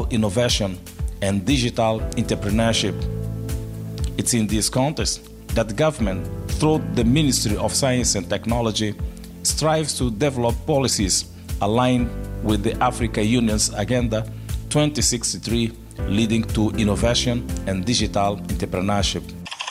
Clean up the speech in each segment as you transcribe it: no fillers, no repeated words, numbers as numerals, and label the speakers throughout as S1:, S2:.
S1: innovation and digital entrepreneurship. It's in this context that the government, through the Ministry of Science and Technology, strives to develop policies aligned with the Africa Union's Agenda 2063, leading to innovation and digital entrepreneurship.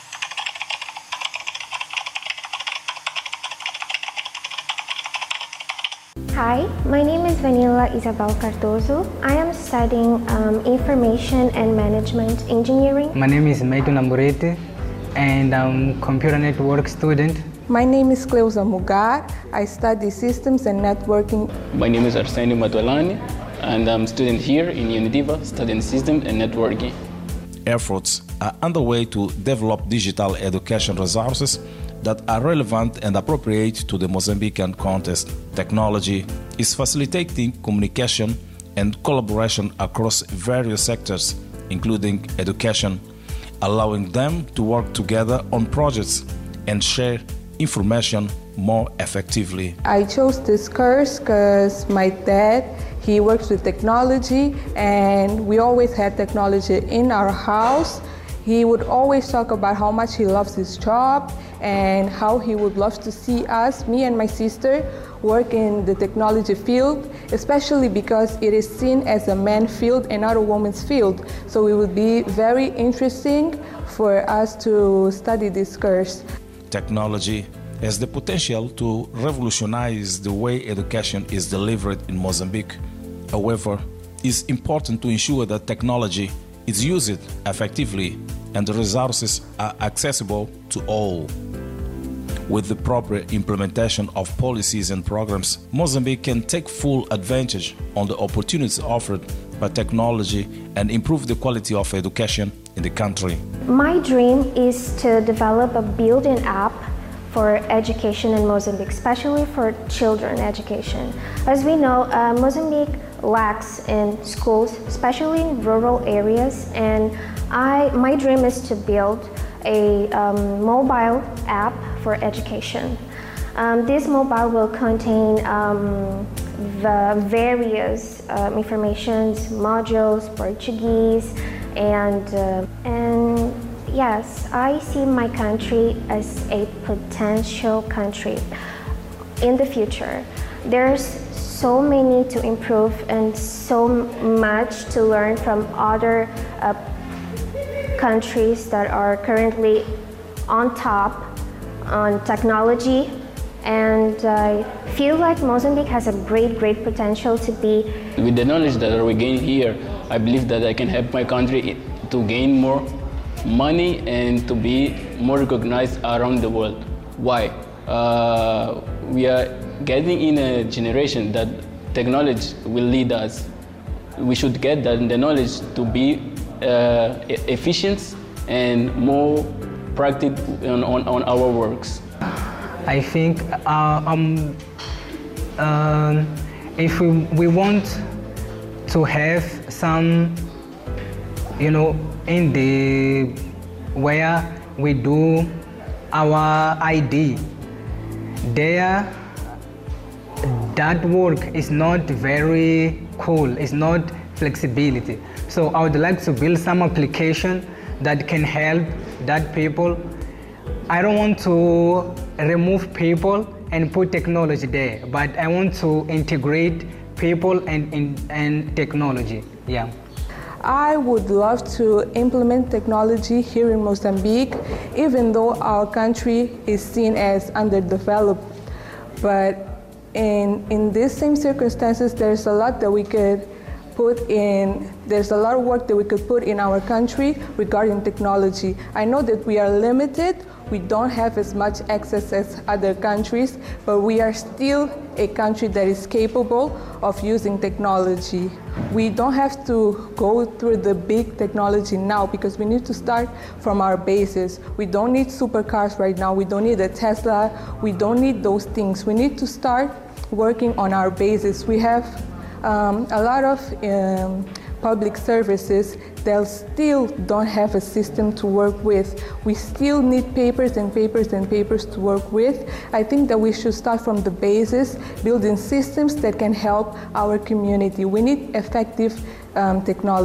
S2: Hi, my name is Vanilla Isabel Cardozo. I am studying Information and Management Engineering.
S3: My name is Maito Namburete, and I'm a computer network student.
S4: My name is Cleusa Mugar. I study Systems and Networking.
S5: My name is Arsenio Matualani, and I'm a student here in Unidiva, studying Systems and Networking.
S1: Efforts are underway to develop digital education resources that are relevant and appropriate to the Mozambican context. Technology is facilitating communication and collaboration across various sectors, including education, allowing them to work together on projects and share information more effectively.
S4: I chose this course because my dad, he works with technology, and we always had technology in our house. He would always talk about how much he loves his job and how he would love to see us, me and my sister, work in the technology field, especially because it is seen as a man's field and not a woman's field. So it would be very interesting for us to study this course.
S1: Technology has the potential to revolutionize the way education is delivered in Mozambique. However, it's important to ensure that technology is used effectively and the resources are accessible to all. With the proper implementation of policies and programs, Mozambique can take full advantage on the opportunities offered by technology and improve the quality of education in the country.
S2: My dream is to develop a built-in app for education in Mozambique, especially for children education. As we know, Mozambique lacks in schools, especially in rural areas, and my dream is to build a mobile app for education. This mobile will contain the various informations, modules, Portuguese, and yes, I see my country as a potential country in the future. There's so many to improve and so much to learn from other countries that are currently on top on technology, and I feel like Mozambique has a great potential to be.
S5: With the knowledge that we gain here, I believe that I can help my country to gain more money and to be more recognized around the world. Why? We are getting in a generation that technology will lead us. We should get the knowledge to be efficient and more practical on our works.
S3: I think if we want to have some, in the where we do our ID, there that work is not very cool, it's not flexibility. So I would like to build some application that can help that people. I don't want to remove people and put technology there, but I want to integrate people and technology. Yeah.
S4: I would love to implement technology here in Mozambique, even though our country is seen as underdeveloped. But in these same circumstances, there's a lot that we could there's a lot of work that we could put in our country regarding technology. I know that we are limited, we don't have as much access as other countries, but we are still a country that is capable of using technology. We don't have to go through the big technology now because we need to start from our bases. We don't need supercars right now, we don't need a Tesla, we don't need those things. We need to start working on our bases. We have a lot of public services that still don't have a system to work with. We still need papers and papers and papers to work with. I think that we should start from the basis, building systems that can help our community. We need effective technology.